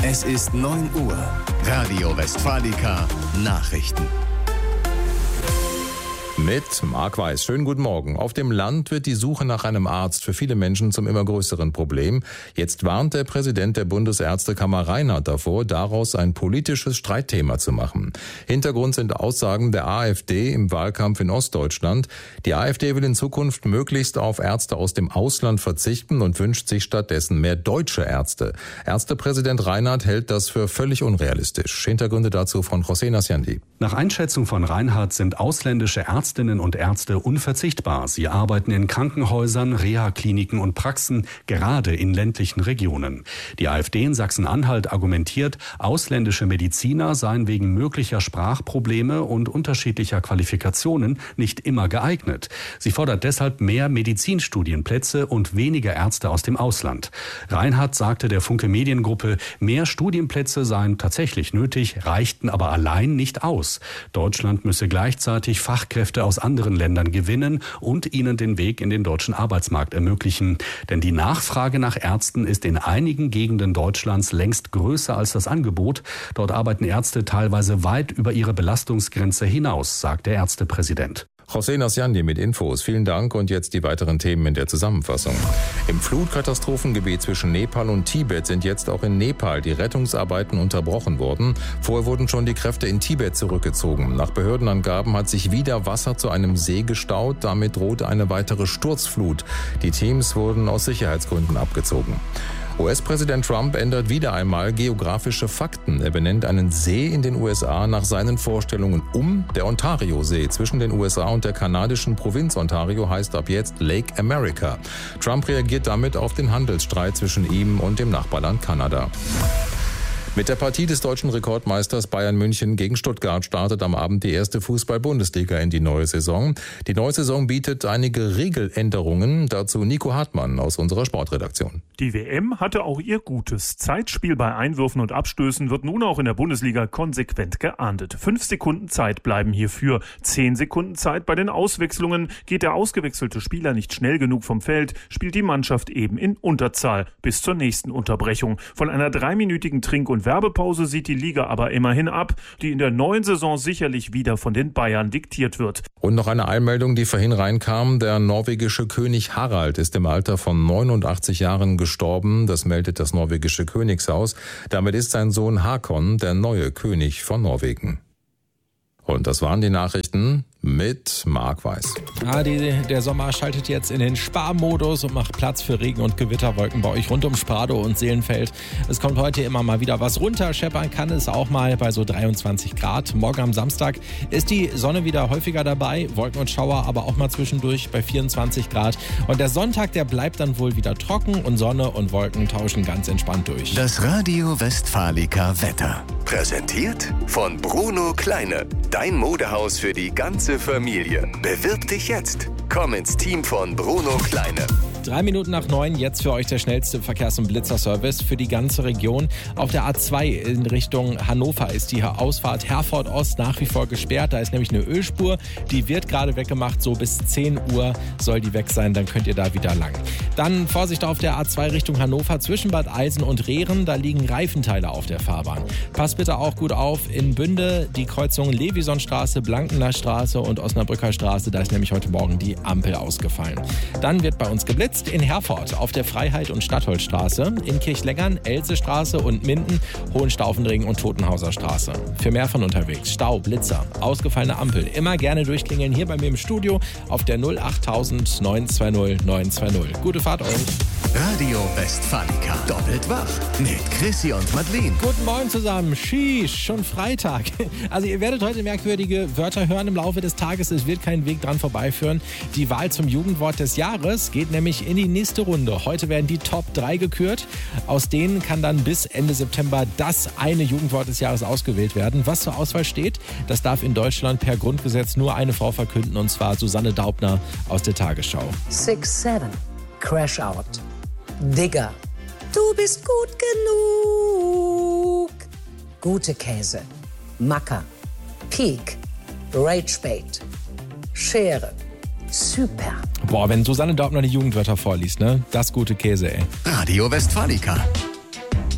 Es ist 9 Uhr. Radio Westfalica Nachrichten. Mit Marc Weiß. Schönen guten Morgen. Auf dem Land wird die Suche nach einem Arzt für viele Menschen zum immer größeren Problem. Jetzt warnt der Präsident der Bundesärztekammer Reinhardt davor, daraus ein politisches Streitthema zu machen. Hintergrund sind Aussagen der AfD im Wahlkampf in Ostdeutschland. Die AfD will in Zukunft möglichst auf Ärzte aus dem Ausland verzichten und wünscht sich stattdessen mehr deutsche Ärzte. Ärztepräsident Reinhardt hält das für völlig unrealistisch. Hintergründe dazu von José Nasciandi. Nach Einschätzung von Reinhardt sind ausländische Ärztinnen und Ärzte unverzichtbar. Sie arbeiten in Krankenhäusern, Reha-Kliniken und Praxen, gerade in ländlichen Regionen. Die AfD in Sachsen-Anhalt argumentiert, ausländische Mediziner seien wegen möglicher Sprachprobleme und unterschiedlicher Qualifikationen nicht immer geeignet. Sie fordert deshalb mehr Medizinstudienplätze und weniger Ärzte aus dem Ausland. Reinhardt sagte der Funke Mediengruppe, mehr Studienplätze seien tatsächlich nötig, reichten aber allein nicht aus. Deutschland müsse gleichzeitig Fachkräfte aus anderen Ländern gewinnen und ihnen den Weg in den deutschen Arbeitsmarkt ermöglichen. Denn die Nachfrage nach Ärzten ist in einigen Gegenden Deutschlands längst größer als das Angebot. Dort arbeiten Ärzte teilweise weit über ihre Belastungsgrenze hinaus, sagt der Ärztepräsident. José Nasciandi mit Infos. Vielen Dank und jetzt die weiteren Themen in der Zusammenfassung. Im Flutkatastrophengebiet zwischen Nepal und Tibet sind jetzt auch in Nepal die Rettungsarbeiten unterbrochen worden. Vorher wurden schon die Kräfte in Tibet zurückgezogen. Nach Behördenangaben hat sich wieder Wasser zu einem See gestaut. Damit droht eine weitere Sturzflut. Die Teams wurden aus Sicherheitsgründen abgezogen. US-Präsident Trump ändert wieder einmal geografische Fakten. Er benennt einen See in den USA nach seinen Vorstellungen um. Der Ontario-See zwischen den USA und der kanadischen Provinz Ontario heißt ab jetzt Lake America. Trump reagiert damit auf den Handelsstreit zwischen ihm und dem Nachbarland Kanada. Mit der Partie des deutschen Rekordmeisters Bayern München gegen Stuttgart startet am Abend die erste Fußball-Bundesliga in die neue Saison. Die neue Saison bietet einige Regeländerungen. Dazu Nico Hartmann aus unserer Sportredaktion. Die WM hatte auch ihr Gutes. Zeitspiel bei Einwürfen und Abstößen wird nun auch in der Bundesliga konsequent geahndet. 5 Sekunden Zeit bleiben hierfür. 10 Sekunden Zeit bei den Auswechslungen. Geht der ausgewechselte Spieler nicht schnell genug vom Feld, spielt die Mannschaft eben in Unterzahl bis zur nächsten Unterbrechung. Von einer 3-minütigen Trink- und Werbepause sieht die Liga aber immerhin ab, die in der neuen Saison sicherlich wieder von den Bayern diktiert wird. Und noch eine Einmeldung, die vorhin reinkam. Der norwegische König Harald ist im Alter von 89 Jahren gestorben. Das meldet das norwegische Königshaus. Damit ist sein Sohn Hakon der neue König von Norwegen. Und das waren die Nachrichten mit Marc Weiß. Der Sommer schaltet jetzt in den Sparmodus und macht Platz für Regen- und Gewitterwolken bei euch rund um Spradow und Seelenfeld. Es kommt heute immer mal wieder was runter. Scheppern kann es auch mal bei so 23 Grad. Morgen am Samstag ist die Sonne wieder häufiger dabei. Wolken und Schauer aber auch mal zwischendurch bei 24 Grad. Und der Sonntag, der bleibt dann wohl wieder trocken und Sonne und Wolken tauschen ganz entspannt durch. Das Radio Westfalica Wetter. Präsentiert von Bruno Kleine. Dein Modehaus für die ganze Familie. Bewirb dich jetzt. Komm ins Team von Bruno Kleine. 3 Minuten nach 9, jetzt für euch der schnellste Verkehrs- und Blitzerservice für die ganze Region. Auf der A2 in Richtung Hannover ist die Ausfahrt Herford Ost nach wie vor gesperrt. Da ist nämlich eine Ölspur, die wird gerade weggemacht. So bis 10 Uhr soll die weg sein, dann könnt ihr da wieder lang. Dann Vorsicht auf der A2 Richtung Hannover zwischen Bad Eilsen und Rehren. Da liegen Reifenteile auf der Fahrbahn. Passt bitte auch gut auf in Bünde, die Kreuzung Levisonstraße, Blankener Straße und Osnabrücker Straße. Da ist nämlich heute Morgen die Ampel ausgefallen. Dann wird bei uns geblitzt in Herford auf der Freiheit- und Stadtholzstraße, in Kirchlängern, Elsestraße und Minden, Hohenstaufenring und Totenhauser Straße. Für mehr von unterwegs, Stau, Blitzer, ausgefallene Ampel, immer gerne durchklingeln hier bei mir im Studio auf der 08000 920 920. Gute Fahrt euch. Radio Westfalica. Doppelt wach mit Chrissy und Madeleine. Guten Morgen zusammen. Sheesh, schon Freitag. Also ihr werdet heute merkwürdige Wörter hören im Laufe des Tages. Es wird kein Weg dran vorbeiführen. Die Wahl zum Jugendwort des Jahres geht nämlich in die nächste Runde. Heute werden die Top 3 gekürt. Aus denen kann dann bis Ende September das eine Jugendwort des Jahres ausgewählt werden. Was zur Auswahl steht, das darf in Deutschland per Grundgesetz nur eine Frau verkünden, und zwar Susanne Daubner aus der Tagesschau. 6-7, Crash Out, Digger, du bist gut genug, gute Käse, Macker, Peak, Ragebait, Schere, super. Boah, wenn Susanne Daubner die Jugendwörter vorliest, ne? Das gute Käse, ey. Radio Westfalica.